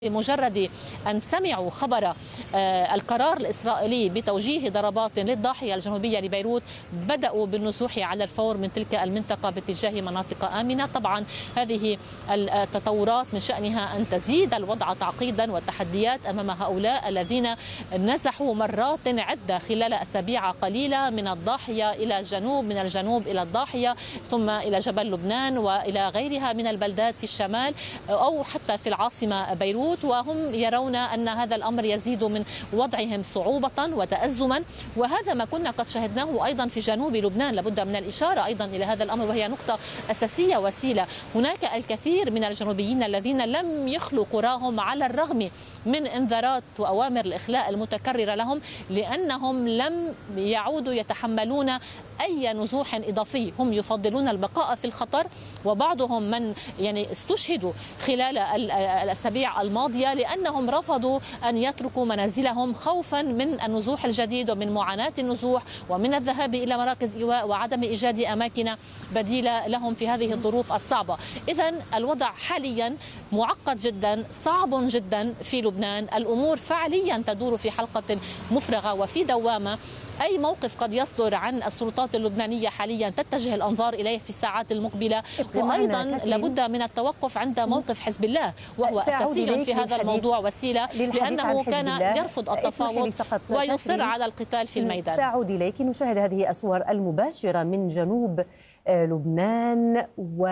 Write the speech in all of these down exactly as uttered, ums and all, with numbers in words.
بمجرد أن سمعوا خبر القرار الإسرائيلي بتوجيه ضربات للضاحية الجنوبية لبيروت بدأوا بالنزوح على الفور من تلك المنطقة باتجاه مناطق آمنة. طبعا هذه التطورات من شأنها أن تزيد الوضع تعقيدا والتحديات أمام هؤلاء الذين نزحوا مرات عدة خلال أسابيع قليلة من الضاحية إلى الجنوب، من الجنوب إلى الضاحية، ثم إلى جبل لبنان وإلى غيرها من البلدات في الشمال أو حتى في العاصمة بيروت، وهم يرون أن هذا الأمر يزيد من وضعهم صعوبة وتأزما. وهذا ما كنا قد شاهدناه أيضا في جنوب لبنان. لابد من الإشارة أيضا إلى هذا الأمر، وهي نقطة أساسية وسيلة. هناك الكثير من الجنوبيين الذين لم يخلوا قراهم على الرغم من انذارات وأوامر الإخلاء المتكررة لهم، لأنهم لم يعودوا يتحملون أي نزوح إضافي. هم يفضلون البقاء في الخطر، وبعضهم من يعني استشهدوا خلال الأسابيع الماضية لأنهم رفضوا أن يتركوا منازلهم خوفا من النزوح الجديد ومن معاناة النزوح ومن الذهاب إلى مراكز إيواء وعدم إيجاد أماكن بديلة لهم في هذه الظروف الصعبة. إذن الوضع حاليا معقد جدا، صعب جدا في لبنان. الأمور فعليا تدور في حلقة مفرغة وفي دوامة. أي موقف قد يصدر عن السلطات اللبنانية حاليا تتجه الأنظار إليه في الساعات المقبلة. وأيضا لابد من من عند موقف حزب الله، وهو أساسي في هذا الموضوع وسيلة، لأنه كان يرفض التفاوض ويصر على القتال في الميدان. سأعود إليك. نشاهد هذه الصور المباشرة من جنوب لبنان،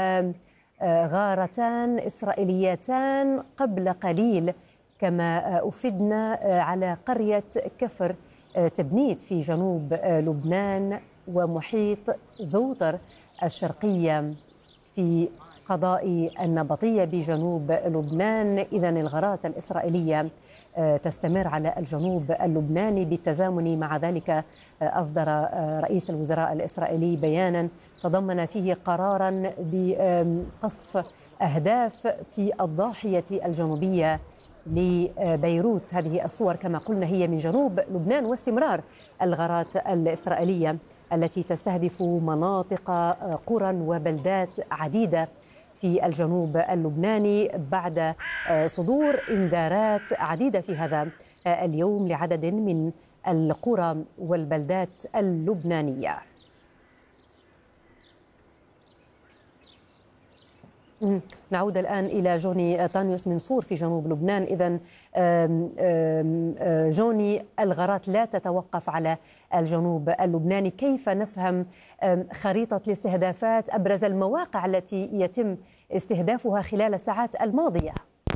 وغارتان إسرائيليتان قبل قليل كما أفدنا على قرية كفر تبنيت في جنوب لبنان ومحيط زوطر الشرقية في قضاء النبطية بجنوب لبنان. إذن الغارات الإسرائيلية تستمر على الجنوب اللبناني. بالتزامن مع ذلك أصدر رئيس الوزراء الإسرائيلي بيانا تضمن فيه قرارا بقصف أهداف في الضاحية الجنوبية لبيروت. هذه الصور كما قلنا هي من جنوب لبنان، واستمرار الغارات الإسرائيلية التي تستهدف مناطق قرى وبلدات عديدة في الجنوب اللبناني بعد صدور إنذارات عديدة في هذا اليوم لعدد من القرى والبلدات اللبنانية. نعود الآن إلى جوني طانيوس من صور في جنوب لبنان. إذن جوني، الغارات لا تتوقف على الجنوب اللبناني. كيف نفهم خريطة الاستهدافات، أبرز المواقع التي يتم استهدافها خلال الساعات الماضية؟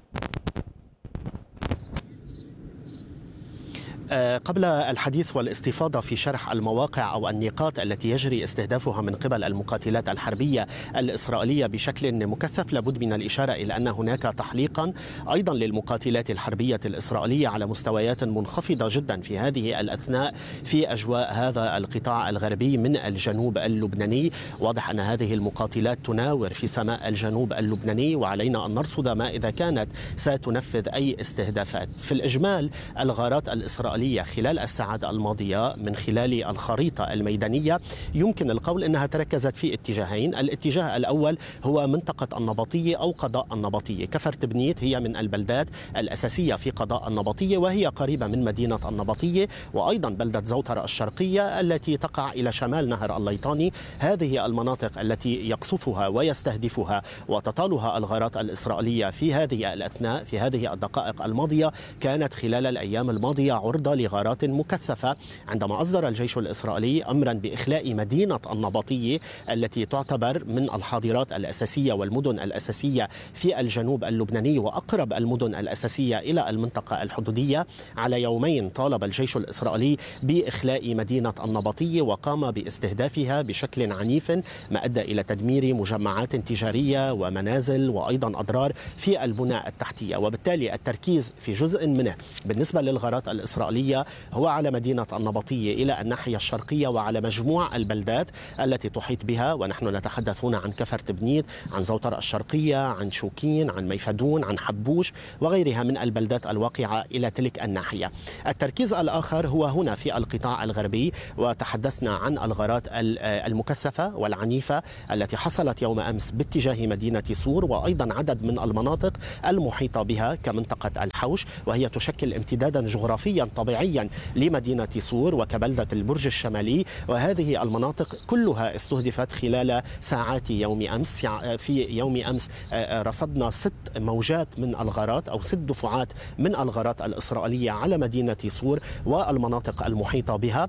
قبل الحديث والاستفاضة في شرح المواقع أو النقاط التي يجري استهدافها من قبل المقاتلات الحربية الإسرائيلية بشكل مكثف، لابد من الإشارة إلى أن هناك تحليقا أيضا للمقاتلات الحربية الإسرائيلية على مستويات منخفضة جدا في هذه الأثناء في أجواء هذا القطاع الغربي من الجنوب اللبناني. واضح أن هذه المقاتلات تناور في سماء الجنوب اللبناني، وعلينا أن نرصد ما إذا كانت ستنفذ أي استهدافات. في الإجمال الغارات الإسرائيلية خلال الساعات الماضية من خلال الخريطة الميدانية يمكن القول أنها تركزت في اتجاهين. الاتجاه الأول هو منطقة النبطية أو قضاء النبطية. كفر تبنيت هي من البلدات الأساسية في قضاء النبطية، وهي قريبة من مدينة النبطية، وأيضا بلدة زوطر الشرقية التي تقع إلى شمال نهر الليطاني. هذه المناطق التي يقصفها ويستهدفها وتطالها الغارات الإسرائيلية في هذه الأثناء في هذه الدقائق الماضية كانت خلال الأيام الماضية عرضة لغارات مكثفة، عندما أصدر الجيش الإسرائيلي أمرا بإخلاء مدينة النبطية التي تعتبر من الحاضرات الأساسية والمدن الأساسية في الجنوب اللبناني وأقرب المدن الأساسية إلى المنطقة الحدودية. على يومين طالب الجيش الإسرائيلي بإخلاء مدينة النبطية وقام باستهدافها بشكل عنيف، ما أدى إلى تدمير مجمعات تجارية ومنازل وأيضا أضرار في البنى التحتية. وبالتالي التركيز في جزء منه بالنسبة للغارات الإسرائيلية الإسرائيلية هو على مدينة النبطية إلى الناحية الشرقية وعلى مجموع البلدات التي تحيط بها، ونحن نتحدث هنا عن كفر تبنيد، عن زوتر الشرقية، عن شوكين، عن ميفدون، عن حبوش وغيرها من البلدات الواقعة إلى تلك الناحية. التركيز الآخر هو هنا في القطاع الغربي، وتحدثنا عن الغارات المكثفة والعنيفة التي حصلت يوم أمس باتجاه مدينة صور، وأيضا عدد من المناطق المحيطة بها كمنطقة الحوش، وهي تشكل امتدادا جغرافيا طبيعيا لمدينة صور وكبلدة البرج الشمالي، وهذه المناطق كلها استهدفت خلال ساعات يوم أمس. في يوم أمس رصدنا ست موجات من الغارات أو ست دفعات من الغارات الإسرائيلية على مدينة صور والمناطق المحيطة بها.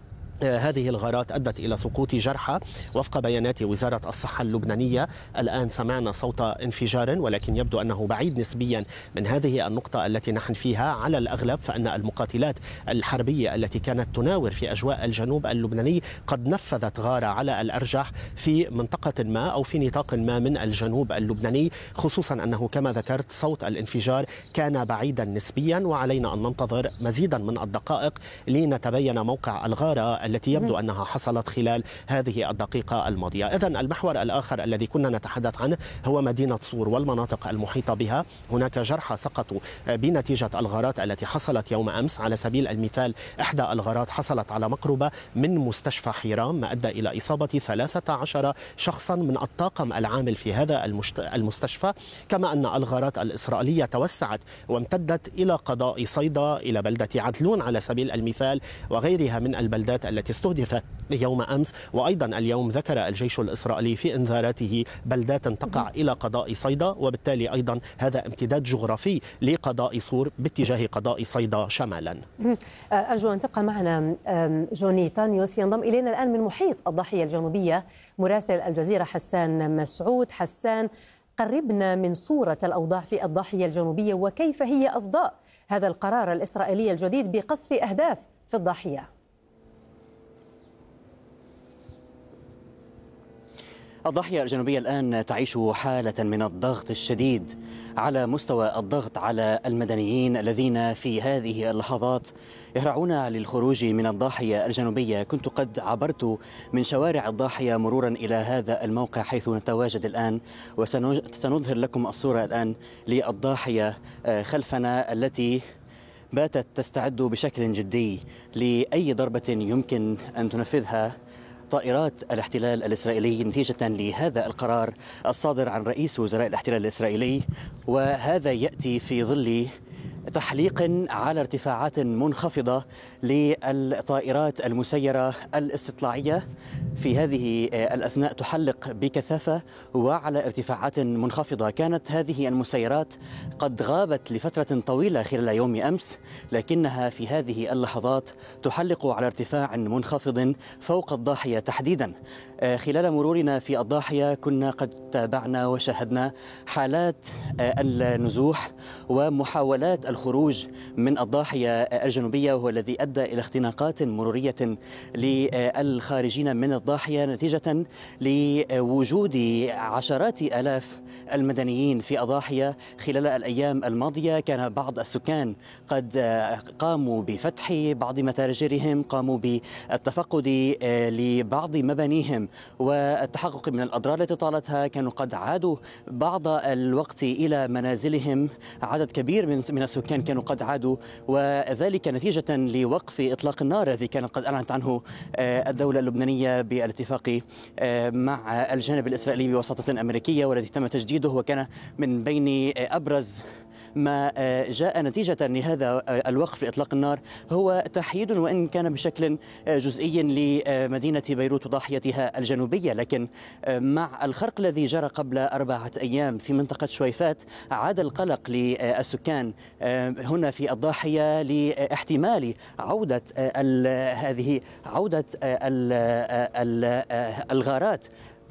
هذه الغارات أدت إلى سقوط جرحى وفق بيانات وزارة الصحة اللبنانية. الآن سمعنا صوت انفجار، ولكن يبدو أنه بعيد نسبيا من هذه النقطة التي نحن فيها. على الأغلب فإن المقاتلات الحربية التي كانت تناور في أجواء الجنوب اللبناني قد نفذت غارة على الأرجح في منطقة ما أو في نطاق ما من الجنوب اللبناني، خصوصا أنه كما ذكرت صوت الانفجار كان بعيدا نسبيا، وعلينا أن ننتظر مزيدا من الدقائق لنتبين موقع الغارة التي يبدو أنها حصلت خلال هذه الدقيقة الماضية. إذن المحور الآخر الذي كنا نتحدث عنه هو مدينة صور والمناطق المحيطة بها. هناك جرحى سقطوا بنتيجة الغارات التي حصلت يوم أمس. على سبيل المثال إحدى الغارات حصلت على مقربة من مستشفى حيران، ما أدى إلى إصابة ثلاثة عشر شخصا من الطاقم العامل في هذا المستشفى. كما أن الغارات الإسرائيلية توسعت وامتدت إلى قضاء صيدا، إلى بلدة عدلون على سبيل المثال، وغيرها من البلدات التي استهدفت يوم أمس. وأيضا اليوم ذكر الجيش الإسرائيلي في إنذاراته بلدات تقع إلى قضاء صيدا، وبالتالي أيضا هذا امتداد جغرافي لقضاء صور باتجاه قضاء صيدا شمالا. أرجو أن تبقى معنا جوني تانيوس. ينضم إلينا الآن من محيط الضاحية الجنوبية مراسل الجزيرة حسان مسعود. حسان، قربنا من صورة الأوضاع في الضاحية الجنوبية، وكيف هي أصداء هذا القرار الإسرائيلي الجديد بقصف أهداف في الضاحية؟ الضاحية الجنوبية الآن تعيش حالة من الضغط الشديد على مستوى الضغط على المدنيين الذين في هذه اللحظات يهرعون للخروج من الضاحية الجنوبية. كنت قد عبرت من شوارع الضاحية مرورا إلى هذا الموقع حيث نتواجد الآن، وسنظهر لكم الصورة الآن للضاحية خلفنا التي باتت تستعد بشكل جدي لأي ضربة يمكن أن تنفذها طائرات الاحتلال الإسرائيلي نتيجة لهذا القرار الصادر عن رئيس وزراء الاحتلال الإسرائيلي. وهذا يأتي في ظل تحليق على ارتفاعات منخفضة للطائرات المسيرة الاستطلاعية في هذه الأثناء، تحلق بكثافة وعلى ارتفاعات منخفضة. كانت هذه المسيرات قد غابت لفترة طويلة خلال يوم أمس، لكنها في هذه اللحظات تحلق على ارتفاع منخفض فوق الضاحية تحديدا. خلال مرورنا في الضاحية كنا قد تابعنا وشاهدنا حالات النزوح ومحاولات الخروج من الضاحية الجنوبية، وهو الذي أدى إلى اختناقات مرورية للخارجين من الضاحية نتيجة لوجود عشرات آلاف المدنيين في الضاحية خلال الأيام الماضية. كان بعض السكان قد قاموا بفتح بعض متاجرهم، قاموا بالتفقد لبعض مبانيهم والتحقق من الأضرار التي طالتها، كانوا قد عادوا بعض الوقت إلى منازلهم. عدد كبير من من السكان كانوا قد عادوا، وذلك نتيجة لوقف إطلاق النار الذي كانت قد أعلنت عنه الدولة اللبنانية بالاتفاق مع الجانب الإسرائيلي بوساطة أمريكية، والذي تم تجديده وكان من بين أبرز ما جاء نتيجة لهذا الوقف إطلاق النار هو تحييد وإن كان بشكل جزئي لمدينة بيروت وضاحيتها الجنوبية. لكن مع الخرق الذي جرى قبل أربعة أيام في منطقة شويفات عاد القلق للسكان هنا في الضاحية لاحتمال عودة هذه عودة الغارات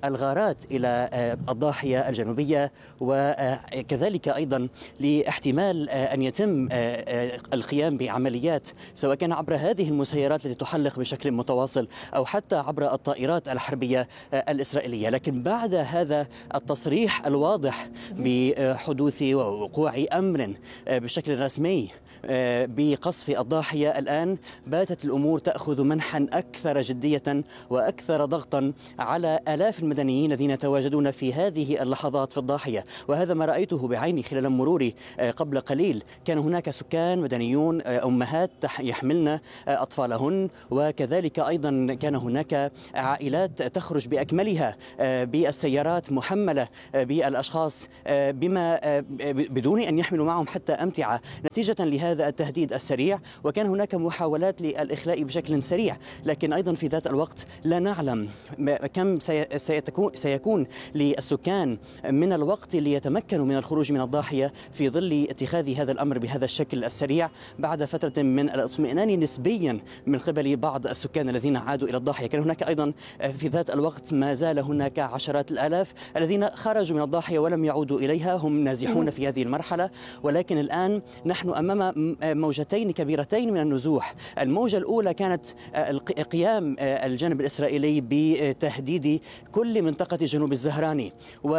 الغارات إلى الضاحية الجنوبية، وكذلك أيضا لاحتمال أن يتم القيام بعمليات سواء كان عبر هذه المسيرات التي تحلق بشكل متواصل أو حتى عبر الطائرات الحربية الإسرائيلية. لكن بعد هذا التصريح الواضح بحدوث ووقوع أمر بشكل رسمي بقصف الضاحية، الآن باتت الأمور تأخذ منحا أكثر جدية وأكثر ضغطا على آلاف المدنيين الذين يتواجدون في هذه اللحظات في الضاحية. وهذا ما رأيته بعيني خلال مروري قبل قليل. كان هناك سكان مدنيون، أمهات يحملن أطفالهن، وكذلك أيضا كان هناك عائلات تخرج بأكملها بالسيارات محملة بالأشخاص بما بدون أن يحملوا معهم حتى أمتعة نتيجة لهذا التهديد السريع. وكان هناك محاولات للإخلاء بشكل سريع، لكن أيضا في ذات الوقت لا نعلم كم سيكون للسكان من الوقت ليتمكنوا من الخروج من الضاحية في ظل اتخاذ هذا الأمر بهذا الشكل السريع بعد فترة من الاطمئنان نسبيا من قبل بعض السكان الذين عادوا إلى الضاحية. كان هناك أيضا في ذات الوقت ما زال هناك عشرات الآلاف الذين خرجوا من الضاحية ولم يعودوا إليها، هم نازحون في هذه المرحلة. ولكن الآن نحن أمام موجتين كبيرتين من النزوح. الموجة الأولى كانت قيام الجانب الإسرائيلي بتهديد كل منطقة جنوب الزهراني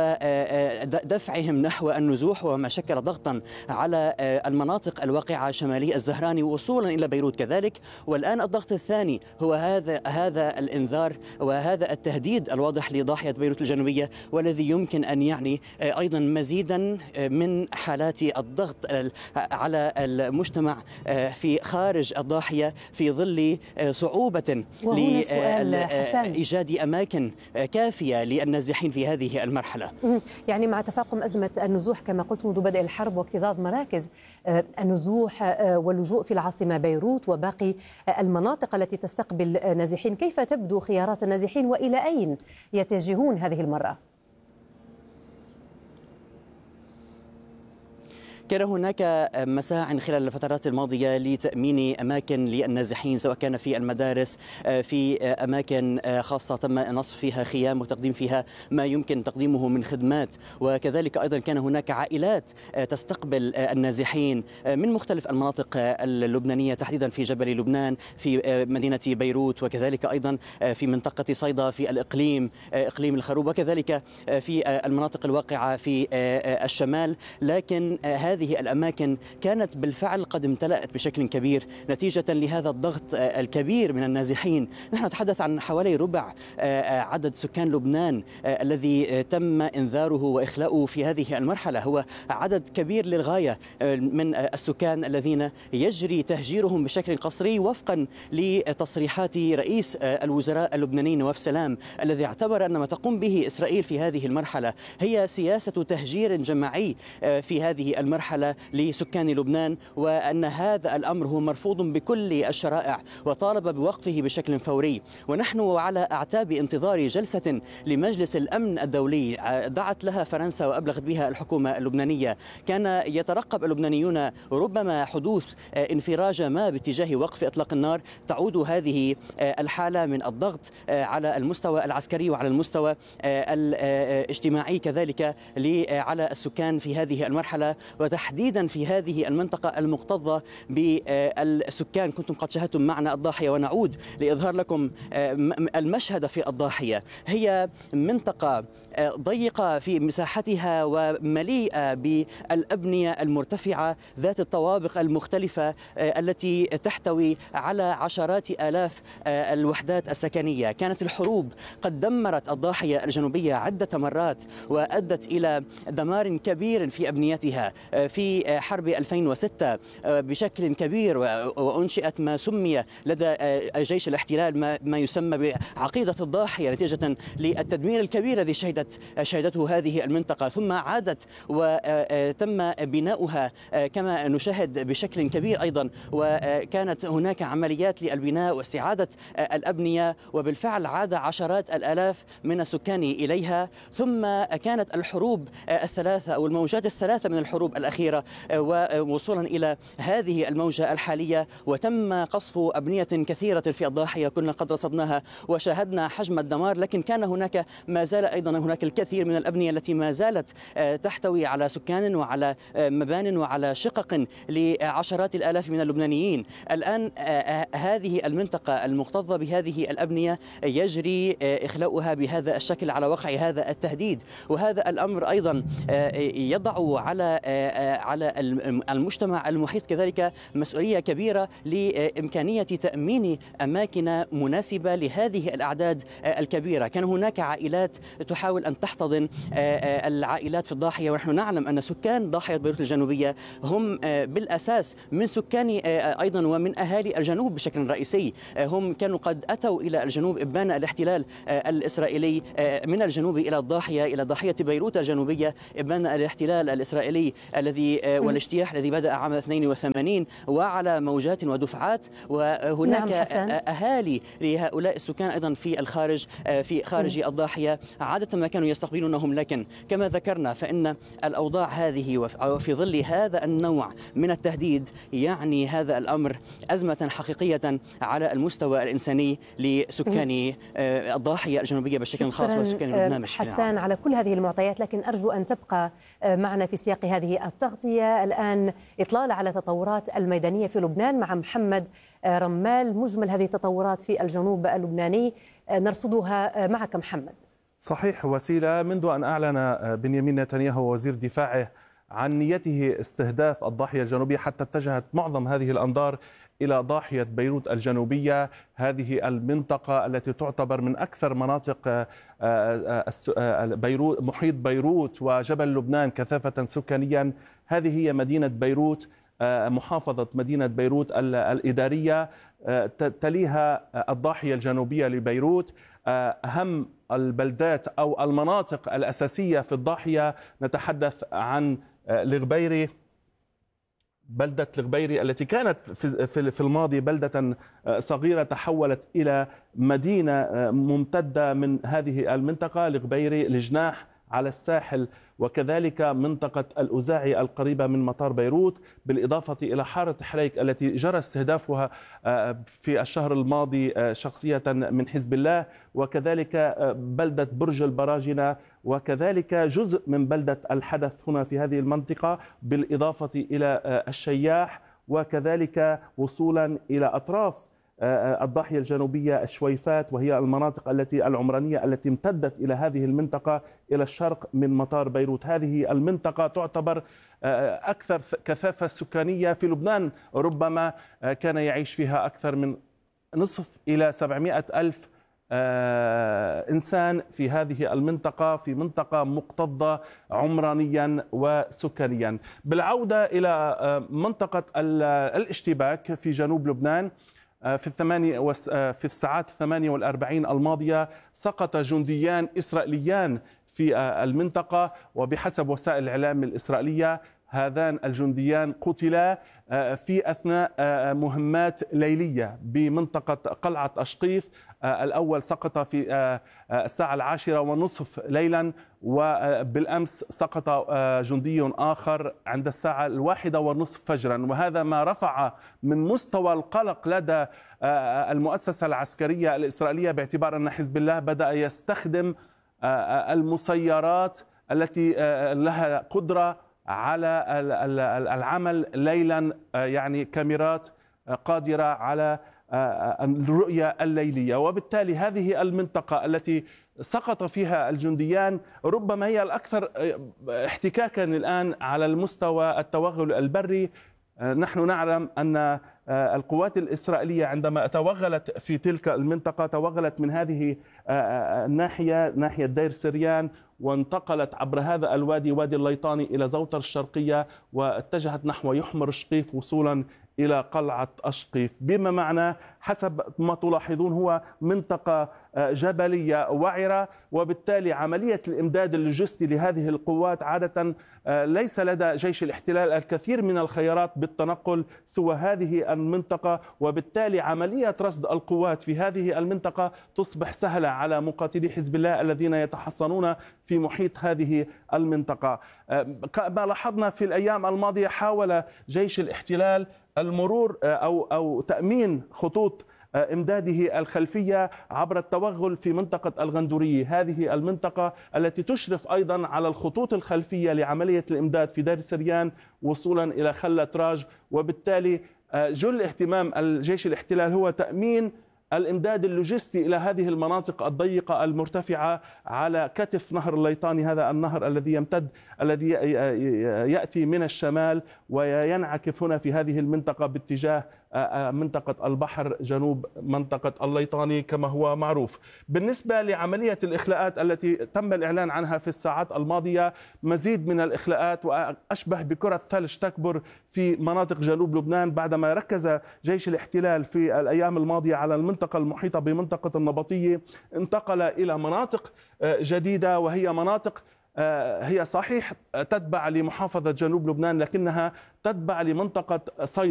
ودفعهم نحو النزوح، وما شكل ضغطا على المناطق الواقعة شمالي الزهراني وصولا إلى بيروت كذلك. والآن الضغط الثاني هو هذا هذا الإنذار وهذا التهديد الواضح لضاحية بيروت الجنوبية، والذي يمكن أن يعني أيضا مزيدا من حالات الضغط على المجتمع في خارج الضاحية في ظل صعوبة لإيجاد أماكن كافية للنازحين في هذه المرحلة. يعني مع تفاقم أزمة النزوح كما قلت منذ بدء الحرب واكتظاظ مراكز النزوح واللجوء في العاصمة بيروت وباقي المناطق التي تستقبل نازحين، كيف تبدو خيارات النازحين وإلى أين يتجهون هذه المرة؟ كان هناك مساع خلال الفترات الماضية لتأمين أماكن للنازحين، سواء كان في المدارس، في أماكن خاصة تم نصب فيها خيام وتقديم فيها ما يمكن تقديمه من خدمات. وكذلك أيضا كان هناك عائلات تستقبل النازحين من مختلف المناطق اللبنانية، تحديدا في جبل لبنان، في مدينة بيروت، وكذلك أيضا في منطقة صيدا في الإقليم إقليم الخروب، وكذلك في المناطق الواقعة في الشمال. لكن هذه الأماكن كانت بالفعل قد امتلأت بشكل كبير نتيجة لهذا الضغط الكبير من النازحين. نحن نتحدث عن حوالي ربع عدد سكان لبنان الذي تم إنذاره وإخلاؤه في هذه المرحلة، هو عدد كبير للغاية من السكان الذين يجري تهجيرهم بشكل قسري وفقا لتصريحات رئيس الوزراء اللبناني نواف سلام، الذي اعتبر أن ما تقوم به إسرائيل في هذه المرحلة هي سياسة تهجير جماعي في هذه المرحلة لسكان لبنان، وأن هذا الأمر هو مرفوض بكل الشرائع، وطالب بوقفه بشكل فوري. ونحن على أعتاب انتظار جلسة لمجلس الأمن الدولي دعت لها فرنسا وأبلغت بها الحكومة اللبنانية. كان يترقب اللبنانيون ربما حدوث انفراج ما باتجاه وقف إطلاق النار، تعود هذه الحالة من الضغط على المستوى العسكري وعلى المستوى الاجتماعي كذلك على السكان في هذه المرحلة، وتحديدا في هذه المنطقة المكتظة بالسكان. كنتم قد شاهدتم معنا الضاحية، ونعود لإظهار لكم المشهد في الضاحية. هي منطقة ضيقة في مساحتها ومليئة بالأبنية المرتفعة ذات الطوابق المختلفة التي تحتوي على عشرات آلاف الوحدات السكنية. كانت الحروب قد دمرت الضاحية الجنوبية عدة مرات وأدت إلى دمار كبير في أبنيتها. في حرب ألفين وستة بشكل كبير وأنشئت ما سمي لدى جيش الاحتلال ما يسمى بعقيدة الضاحية نتيجة للتدمير الكبير الذي شهدت شهدته هذه المنطقة، ثم عادت وتم بناؤها كما نشاهد بشكل كبير أيضا، وكانت هناك عمليات للبناء واستعادة الأبنية، وبالفعل عاد عشرات الآلاف من السكان إليها. ثم كانت الحروب الثلاثة أو الموجات الثلاثة من الحروب الأخيرة الأخيرة ووصولا إلى هذه الموجة الحالية، وتم قصف أبنية كثيرة في الضاحية كنا قد رصدناها وشاهدنا حجم الدمار، لكن كان هناك ما زال أيضا هناك الكثير من الأبنية التي ما زالت تحتوي على سكان وعلى مبان وعلى شقق لعشرات الآلاف من اللبنانيين. الآن هذه المنطقة المكتظة بهذه الأبنية يجري إخلاؤها بهذا الشكل على وقع هذا التهديد، وهذا الأمر أيضا يضع على على المجتمع المحيط كذلك مسؤولية كبيرة لإمكانية تأمين أماكن مناسبة لهذه الأعداد الكبيرة. كان هناك عائلات تحاول أن تحتضن العائلات في الضاحية، ونحن نعلم أن سكان ضاحية بيروت الجنوبية هم بالأساس من سكان أيضا ومن أهالي الجنوب بشكل رئيسي. هم كانوا قد أتوا إلى الجنوب إبان الاحتلال الإسرائيلي من الجنوب إلى الضاحية إلى ضاحية بيروت الجنوبية إبان الاحتلال الإسرائيلي الذي والاجتياح الذي بدأ عام اثنين وثمانين وعلى موجات ودفعات. وهناك نعم أهالي لهؤلاء السكان أيضا في الخارج في خارج م. الضاحية عادة ما كانوا يستقبلونهم، لكن كما ذكرنا فإن الأوضاع هذه وفي ظل هذا النوع من التهديد يعني هذا الأمر أزمة حقيقية على المستوى الإنساني لسكان الضاحية الجنوبية بشكل خاص وسكان لبنان بشكل عام. حسان على كل هذه المعطيات، لكن أرجو أن تبقى معنا في سياق هذه التغطية. الآن إطلالة على تطورات الميدانية في لبنان مع محمد رمال. مجمل هذه التطورات في الجنوب اللبناني نرصدها معك محمد. صحيح وسيلة، منذ أن أعلن بنيامين نتنياهو وزير دفاعه عن نيته استهداف الضاحية الجنوبية حتى اتجهت معظم هذه الأنظار إلى ضاحية بيروت الجنوبية، هذه المنطقة التي تعتبر من أكثر مناطق بيروت محيط بيروت وجبل لبنان كثافة سكانيا. هذه هي مدينة بيروت، محافظة مدينة بيروت الإدارية، تليها الضاحية الجنوبية لبيروت. أهم البلدات أو المناطق الأساسية في الضاحية نتحدث عن الغبيري، بلدة الغبيري التي كانت في الماضي بلدة صغيرة تحولت إلى مدينة ممتدة من هذه المنطقة. الغبيري الجناح على الساحل، وكذلك منطقة الأزاعي القريبة من مطار بيروت، بالإضافة إلى حارة حريك التي جرى استهدافها في الشهر الماضي شخصية من حزب الله، وكذلك بلدة برج البراجنة، وكذلك جزء من بلدة الحدث هنا في هذه المنطقة، بالإضافة إلى الشياح، وكذلك وصولا إلى أطراف الضاحية الجنوبية الشويفات، وهي المناطق التي العمرانية التي امتدت إلى هذه المنطقة إلى الشرق من مطار بيروت. هذه المنطقة تعتبر أكثر كثافة سكانية في لبنان، ربما كان يعيش فيها أكثر من نصف إلى سبعمائة ألف إنسان في هذه المنطقة، في منطقة مكتظة عمرانيا وسكانيا. بالعودة إلى منطقة الاشتباك في جنوب لبنان، في الثمانية في الساعات الثمانية والأربعين الماضية سقط جنديان إسرائيليان في المنطقة، وبحسب وسائل الإعلام الإسرائيلية هذان الجنديان قتلا في أثناء مهمات ليلية بمنطقة قلعة أشقيف. الأول سقط في الساعة العاشرة ونصف ليلا، وبالأمس سقط جندي آخر عند الساعة الواحدة ونصف فجرا، وهذا ما رفع من مستوى القلق لدى المؤسسة العسكرية الإسرائيلية، باعتبار أن حزب الله بدأ يستخدم المسيرات التي لها قدرة على العمل ليلا، يعني كاميرات قادرة على الرؤية الليلية. وبالتالي هذه المنطقة التي سقط فيها الجنديان ربما هي الأكثر احتكاكا الآن على المستوى التوغل البري. نحن نعلم أن القوات الإسرائيلية عندما توغلت في تلك المنطقة توغلت من هذه الناحية، ناحية دير سريان، وانتقلت عبر هذا الوادي، وادي الليطاني، إلى زوطر الشرقية، واتجهت نحو يحمر شقيف وصولا إلى قلعة أشقيف، بما معنى حسب ما تلاحظون هو منطقة جبلية وعرة، وبالتالي عملية الإمداد اللوجستي لهذه القوات عادة ليس لدى جيش الاحتلال الكثير من الخيارات بالتنقل سوى هذه المنطقة، وبالتالي عملية رصد القوات في هذه المنطقة تصبح سهلة على مقاتلي حزب الله الذين يتحصنون في محيط هذه المنطقة. ما لاحظنا في الأيام الماضية حاول جيش الاحتلال المرور أو أو تأمين خطوط إمداده الخلفية عبر التوغل في منطقة الغندورية، هذه المنطقة التي تشرف أيضا على الخطوط الخلفية لعملية الإمداد في دار السريان وصولا إلى خلة راج، وبالتالي جل اهتمام الجيش الاحتلال هو تأمين الإمداد اللوجستي إلى هذه المناطق الضيقة المرتفعة على كتف نهر الليطاني، هذا النهر الذي يمتد الذي يأتي من الشمال وينعكف هنا في هذه المنطقة باتجاه منطقة البحر جنوب منطقة الليطاني كما هو معروف. بالنسبة لعملية الإخلاءات التي تم الإعلان عنها في الساعات الماضية، مزيد من الإخلاءات وأشبه بكرة ثلج تكبر في مناطق جنوب لبنان بعدما ركز جيش الاحتلال في الأيام الماضية على المنطقة المحيطة بمنطقة النبطية، انتقل إلى مناطق جديدة وهي مناطق هي صحيح تتبع لمحافظة جنوب لبنان لكنها تتبع لمنطقة صيدا.